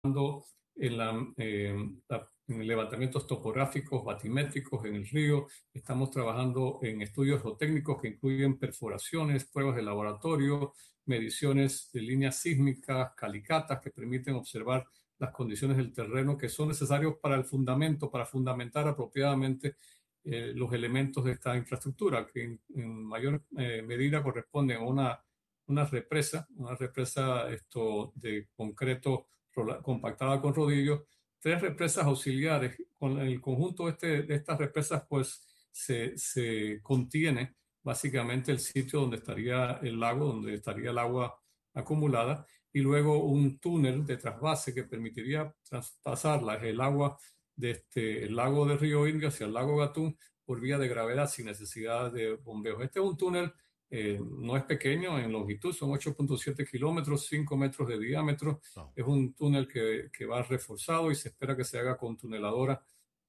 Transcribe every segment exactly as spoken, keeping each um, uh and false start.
en, la, eh, la- en levantamientos topográficos, batimétricos en el río. Estamos trabajando en estudios geotécnicos que incluyen perforaciones, pruebas de laboratorio, mediciones de líneas sísmicas, calicatas que permiten observar las condiciones del terreno que son necesarios para el fundamento, para fundamentar apropiadamente eh, los elementos de esta infraestructura, que en, en mayor eh, medida corresponden a una, una represa, una represa esto, de concreto compactada con rodillos, tres represas auxiliares. Con el conjunto este, de estas represas, pues se, se contiene básicamente el sitio donde estaría el lago, donde estaría el agua acumulada, y luego un túnel de trasvase que permitiría traspasar el agua desde este, el lago de Río Indio hacia el lago Gatún por vía de gravedad sin necesidad de bombeos. Este es un túnel, eh, no es pequeño en longitud, son ocho punto siete kilómetros, cinco metros de diámetro. No. Es un túnel que, que va reforzado y se espera que se haga con tuneladora,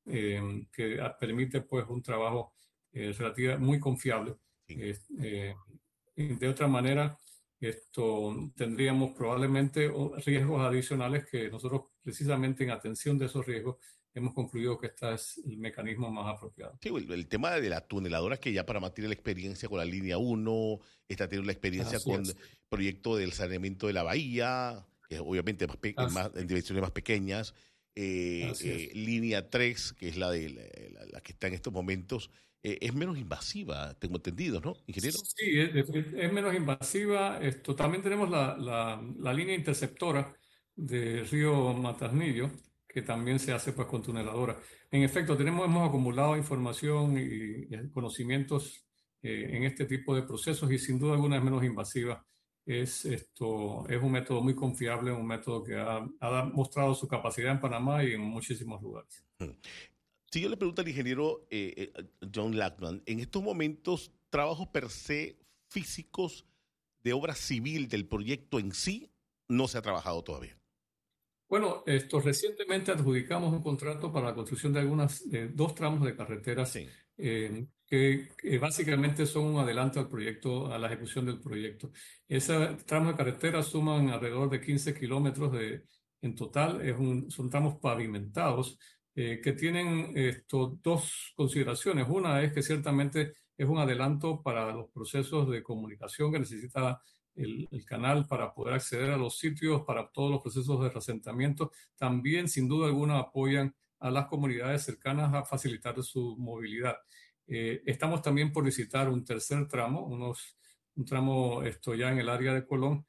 eh, que permite pues un trabajo eh, relativo muy confiable. Sí. Eh, eh, de otra manera, esto tendríamos probablemente riesgos adicionales que nosotros, precisamente en atención de esos riesgos, hemos concluido que este es el mecanismo más apropiado. Sí, el, el tema de la tuneladora, que ya Panamá tiene la experiencia con la línea uno, está teniendo la experiencia Así con es. el proyecto del saneamiento de la bahía, que obviamente más pe- en, Así, más, en dimensiones más pequeñas, eh, así eh, es. línea tres, que es la, de, la, la- la que está en estos momentos, eh, es menos invasiva, tengo entendido, ¿no, ingeniero? Sí, es, es- es menos invasiva. Esto, también tenemos la, la- la línea interceptora de Río Matasnillo, que también se hace pues con tuneladora. En efecto, tenemos, hemos acumulado información y, y conocimientos eh, en este tipo de procesos y sin duda alguna es menos invasiva. Es, esto, es un método muy confiable, un método que ha, ha mostrado su capacidad en Panamá y en muchísimos lugares. Mm. Si yo le pregunto al ingeniero eh, eh, John Lackman, en estos momentos, trabajos per se físicos de obra civil del proyecto en sí, no se ha trabajado todavía. Bueno, esto recientemente adjudicamos un contrato para la construcción de algunas, de dos tramos de carreteras Sí. eh, que, que básicamente son un adelanto al proyecto, a la ejecución del proyecto. Esos tramos de carretera suman alrededor de quince kilómetros de, en total. Es un, son tramos pavimentados eh, que tienen esto, dos consideraciones. Una es que ciertamente es un adelanto para los procesos de comunicación que necesita el, el canal para poder acceder a los sitios, para todos los procesos de reasentamiento. También, sin duda alguna, apoyan a las comunidades cercanas a facilitar su movilidad. Eh, estamos también por visitar un tercer tramo, unos, un tramo esto ya en el área de Colón,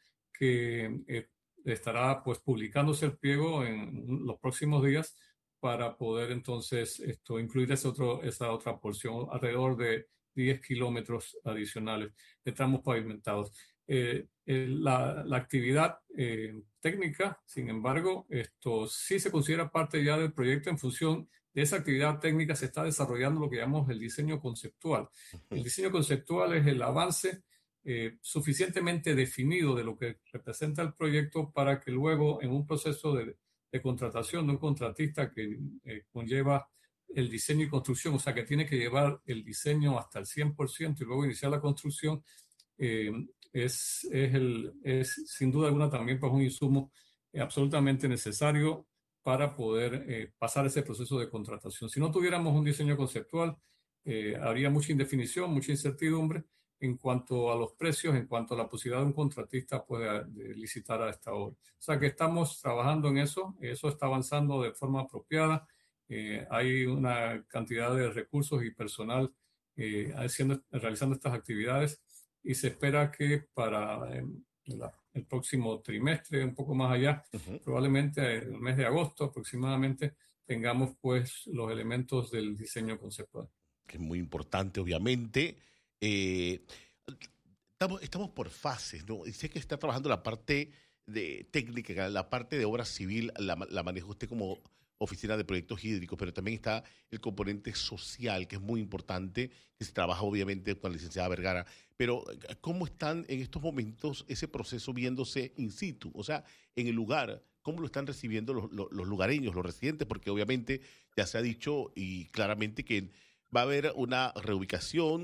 que eh, estará pues publicándose el pliego en los próximos días para poder entonces esto, incluir ese otro, esa otra porción, alrededor de diez kilómetros adicionales de tramos pavimentados. Eh, eh, la, la, actividad eh, técnica, sin embargo, esto sí se considera parte ya del proyecto. En función de esa actividad técnica se está desarrollando lo que llamamos el diseño conceptual. El Ujú. diseño conceptual es el avance eh, suficientemente definido de lo que representa el proyecto para que luego en un proceso de, de contratación de un contratista que eh, conlleva el diseño y construcción, o sea que tiene que llevar el diseño hasta el cien por ciento y luego iniciar la construcción, eh, es, es, el, es sin duda alguna también pues, un insumo eh, absolutamente necesario para poder eh, pasar ese proceso de contratación. Si no tuviéramos un diseño conceptual, eh, habría mucha indefinición, mucha incertidumbre en cuanto a los precios, en cuanto a la posibilidad de un contratista pueda de licitar a esta obra. O sea que estamos trabajando en eso, eso está avanzando de forma apropiada. Eh, hay una cantidad de recursos y personal eh, haciendo, realizando estas actividades y se espera que para eh, la, el próximo trimestre, un poco más allá, Ujú. probablemente en el mes de agosto aproximadamente, tengamos pues los elementos del diseño conceptual. Que es muy importante, obviamente. Eh, estamos, estamos por fases, ¿no? Y sé que está trabajando la parte de técnica, la parte de obra civil, la, la maneja usted como oficina de proyectos hídricos, pero también está el componente social, que es muy importante, que se trabaja obviamente con la licenciada Vergara. Pero, ¿cómo están en estos momentos ese proceso viéndose in situ? O sea, en el lugar, ¿cómo lo están recibiendo los, los, los lugareños, los residentes? Porque obviamente ya se ha dicho y claramente que va a haber una reubicación,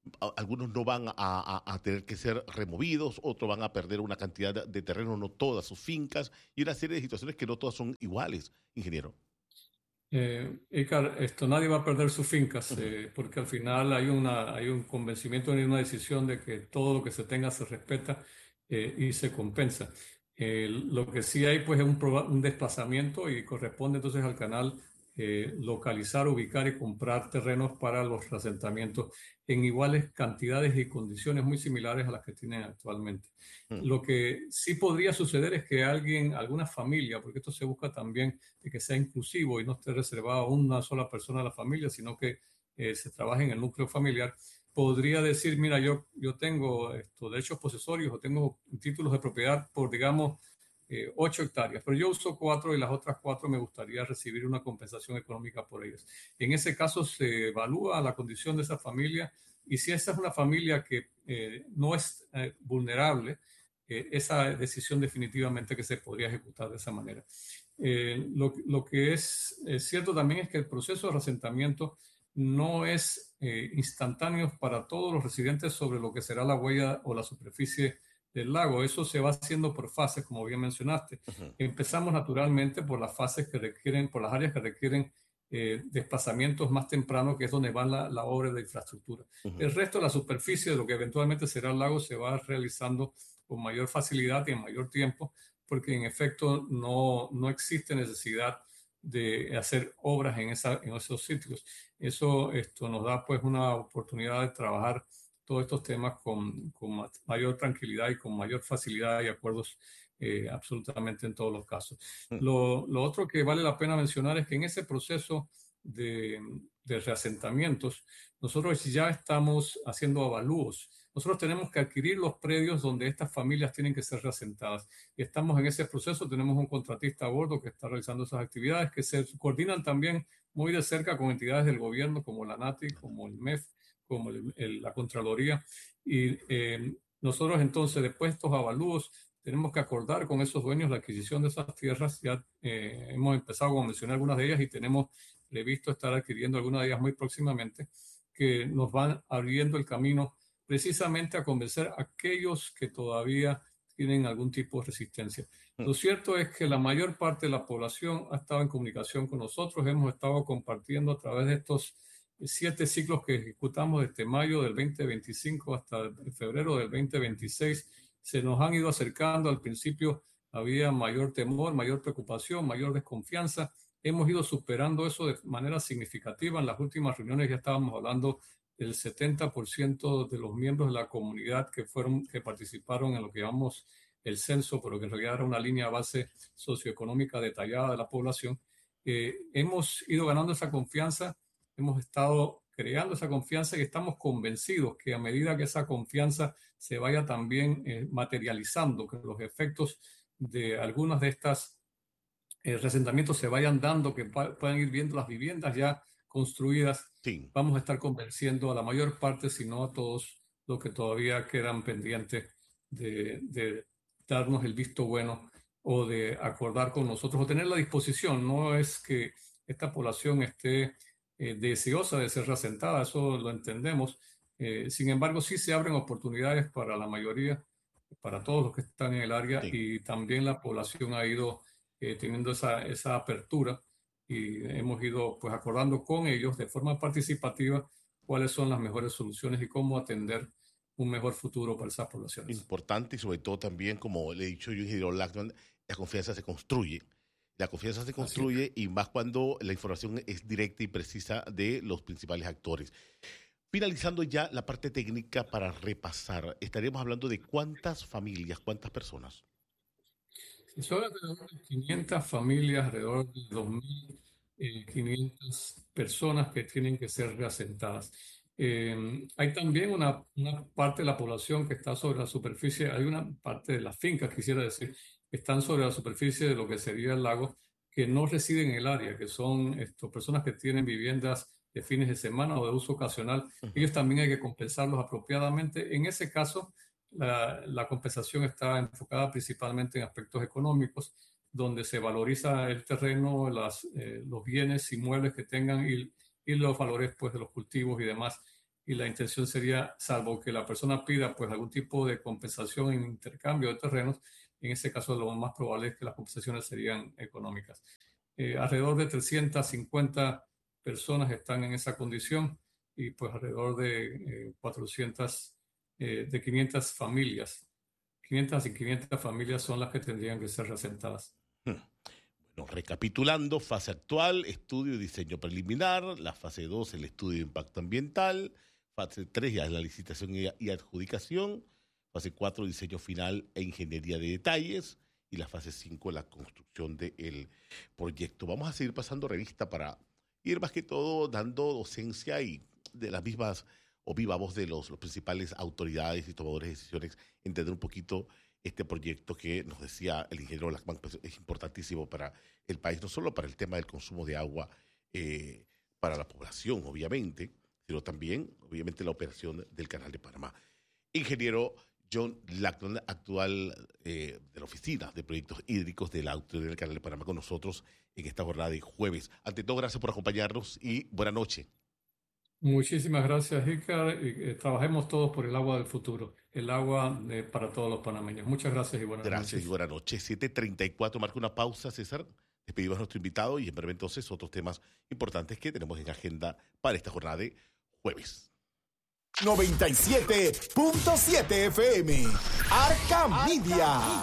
a- algunos no van a, a- a tener que ser removidos, otros van a perder una cantidad de, de terreno, no todas sus fincas, y una serie de situaciones que no todas son iguales, ingeniero. Eh, Icar, esto nadie va a perder sus fincas, Ujú, eh, porque al final hay una, hay un convencimiento y una decisión de que todo lo que se tenga se respeta eh, y se compensa. Eh, lo que sí hay pues es un, proba- un desplazamiento y corresponde entonces al canal eh, localizar, ubicar y comprar terrenos para los asentamientos en iguales cantidades y condiciones muy similares a las que tienen actualmente. ujú, Lo que sí podría suceder es que alguien, alguna familia, porque esto se busca también de que sea inclusivo y no esté reservado a una sola persona de la familia, sino que eh, se trabaje en el núcleo familiar, podría decir, mira, yo, yo tengo estos derechos posesorios o tengo títulos de propiedad por, digamos, eh, ocho hectáreas, pero yo uso cuatro y las otras cuatro me gustaría recibir una compensación económica por ellas. En ese caso se evalúa la condición de esa familia y si esa es una familia que eh, no es eh, vulnerable, eh, esa decisión definitivamente que se podría ejecutar de esa manera. Eh, lo, lo, que es, es, cierto también es que el proceso de reasentamiento no es eh, instantáneo para todos los residentes sobre lo que será la huella o la superficie del lago. Eso se va haciendo por fases, como bien mencionaste. ujú, Empezamos naturalmente por las fases que requieren, por las áreas que requieren eh, desplazamientos más tempranos, que es donde va la, la obra de infraestructura. ujú. El resto de la superficie de lo que eventualmente será el lago se va realizando con mayor facilidad y en mayor tiempo, porque en efecto no, no existe necesidad de hacer obras en, esa, en esos sitios. Eso esto nos da pues una oportunidad de trabajar todos estos temas con, con mayor tranquilidad y con mayor facilidad y acuerdos eh, absolutamente en todos los casos. Lo, lo, otro que vale la pena mencionar es que en ese proceso de, de reasentamientos, nosotros ya estamos haciendo avalúos. Nosotros tenemos que adquirir los predios donde estas familias tienen que ser reasentadas. Y estamos en ese proceso, tenemos un contratista a bordo que está realizando esas actividades que se coordinan también muy de cerca con entidades del gobierno como la NATI, como el M E F, como el, el, la Contraloría. Y eh, nosotros entonces, después de estos avalúos, tenemos que acordar con esos dueños la adquisición de esas tierras. Ya eh, hemos empezado, como mencioné, algunas de ellas y tenemos previsto estar adquiriendo algunas de ellas muy próximamente, que nos van abriendo el camino precisamente a convencer a aquellos que todavía tienen algún tipo de resistencia. Lo cierto es que la mayor parte de la población ha estado en comunicación con nosotros, hemos estado compartiendo a través de estos siete ciclos que ejecutamos desde mayo del veinte veinticinco hasta febrero del veinte veintiséis, se nos han ido acercando. Al principio había mayor temor, mayor preocupación, mayor desconfianza. Hemos ido superando eso de manera significativa. En las últimas reuniones ya estábamos hablando del setenta por ciento de los miembros de la comunidad que fueron, que participaron en lo que llamamos el censo, pero que en realidad era una línea base socioeconómica detallada de la población. Eh, hemos ido ganando esa confianza, hemos estado creando esa confianza y estamos convencidos que a medida que esa confianza se vaya también eh, materializando, que los efectos de algunas de estas eh, resentamientos se vayan dando, que puedan ir viendo las viviendas ya construidas, Sí, vamos a estar convenciendo a la mayor parte, si no a todos, los que todavía quedan pendientes de, de darnos el visto bueno o de acordar con nosotros o tener la disposición. No es que esta población esté eh, deseosa de ser reasentada, eso lo entendemos. Eh, sin embargo, sí se abren oportunidades para la mayoría, para todos los que están en el área, sí. y también la población ha ido eh, teniendo esa, esa apertura y hemos ido pues acordando con ellos de forma participativa cuáles son las mejores soluciones y cómo atender un mejor futuro para esas poblaciones. Importante y sobre todo también, como le he dicho yo, ingeniero Lackman, la confianza se construye. La confianza se Así es. construye y más cuando la información es directa y precisa de los principales actores. Finalizando ya la parte técnica para repasar, estaríamos hablando de cuántas familias, cuántas personas. Si son alrededor de quinientas familias, alrededor de dos mil quinientas personas que tienen que ser reasentadas. Eh, hay también una, una parte de la población que está sobre la superficie, hay una parte de las fincas, quisiera decir, que están sobre la superficie de lo que sería el lago, que no residen en el área, que son esto, personas que tienen viviendas de fines de semana o de uso ocasional. Ujú, Ellos también hay que compensarlos apropiadamente. En ese caso, la, la compensación está enfocada principalmente en aspectos económicos, donde se valoriza el terreno, las, eh, los bienes inmuebles que tengan y, y los valores pues, de los cultivos y demás. y la intención sería, salvo que la persona pida pues algún tipo de compensación en intercambio de terrenos, en ese caso lo más probable es que las compensaciones serían económicas. Eh, alrededor de trescientas cincuenta personas están en esa condición y pues alrededor de eh, cuatrocientas, eh, de quinientas familias. quinientas y quinientas familias son las que tendrían que ser reasentadas. Hmm. Bueno, recapitulando, fase actual, estudio y diseño preliminar, la fase dos, el estudio de impacto ambiental, fase tres ya es la licitación y, y adjudicación, fase cuatro, diseño final e ingeniería de detalles, y la fase cinco, la construcción del proyecto. Vamos a seguir pasando revista para ir más que todo dando docencia y de las mismas o viva voz de los, los principales autoridades y tomadores de decisiones, entender un poquito este proyecto que nos decía el ingeniero Lachmann, pues es importantísimo para el país, no solo para el tema del consumo de agua eh, para la población, obviamente, sino también, obviamente, la operación del Canal de Panamá. Ingeniero John Lachmann, actual eh, de la Oficina de Proyectos Hídricos de la Autoridad del Canal de Panamá, con nosotros en esta jornada de jueves. Ante todo, gracias por acompañarnos y buena noche. Muchísimas gracias, Icar. Y, eh, trabajemos todos por el agua del futuro, el agua eh, para todos los panameños. Muchas gracias y buenas gracias noches. Gracias y buenas noches. siete treinta y cuatro, marca una pausa, César. Despedimos a nuestro invitado y en breve entonces otros temas importantes que tenemos en agenda para esta jornada de jueves. noventa y siete punto siete F M, Arca Media.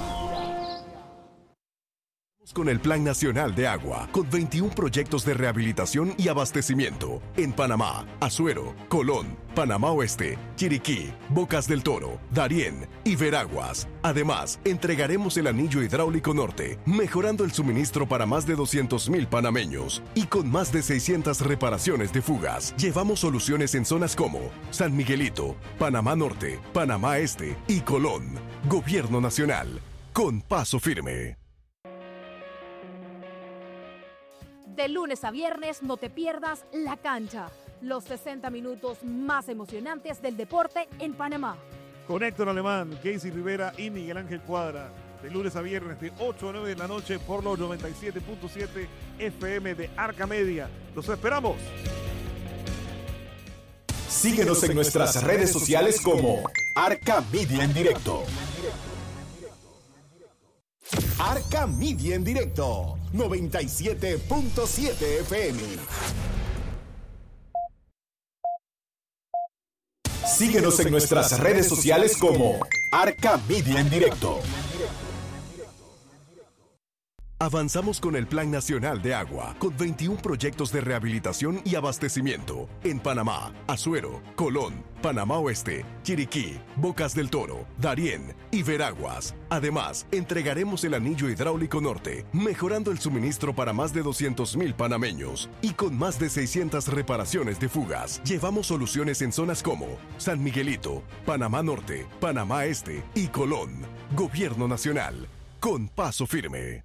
Con el Plan Nacional de Agua, con veintiún proyectos de rehabilitación y abastecimiento en Panamá, Azuero, Colón, Panamá Oeste, Chiriquí, Bocas del Toro, Darién y Veraguas. Además, entregaremos el anillo hidráulico norte, mejorando el suministro para más de doscientos mil panameños. Y con más de seiscientas reparaciones de fugas, llevamos soluciones en zonas como San Miguelito, Panamá Norte, Panamá Este y Colón. Gobierno Nacional, con paso firme. De lunes a viernes no te pierdas La Cancha, los sesenta minutos más emocionantes del deporte en Panamá. Con Héctor Alemán, Casey Rivera y Miguel Ángel Cuadra. De lunes a viernes de ocho a nueve de la noche por los noventa y siete punto siete F M de Arca Media. ¡Los esperamos! Síguenos en nuestras redes sociales como Arca Media en directo. Arca Media en directo, noventa y siete punto siete F M. Síguenos en nuestras redes sociales como Arca Media en directo. Avanzamos con el Plan Nacional de Agua, con veintiún proyectos de rehabilitación y abastecimiento en Panamá, Azuero, Colón, Panamá Oeste, Chiriquí, Bocas del Toro, Darién y Veraguas. Además, entregaremos el anillo hidráulico norte, mejorando el suministro para más de doscientos mil panameños. Y con más de seiscientas reparaciones de fugas, llevamos soluciones en zonas como San Miguelito, Panamá Norte, Panamá Este y Colón. Gobierno Nacional, con paso firme.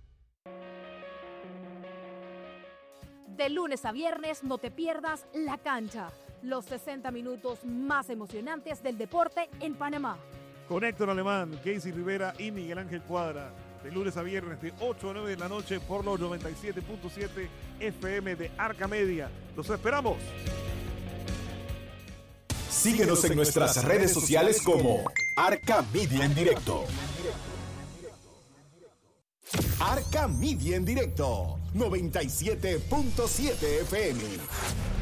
De lunes a viernes no te pierdas La Cancha, los sesenta minutos más emocionantes del deporte en Panamá. Con Héctor Alemán, Casey Rivera y Miguel Ángel Cuadra. De lunes a viernes de ocho a nueve de la noche por los noventa y siete punto siete F M de Arca Media. ¡Los esperamos! Síguenos en nuestras redes sociales como Arca Media en directo. Arca Media en directo, noventa y siete punto siete F M.